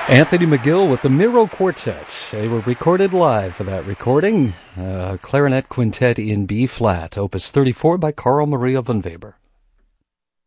Anthony McGill with the Miro Quartet. They were recorded live for that recording. Clarinet Quintet in B-flat, Opus 34 by Carl Maria von Weber.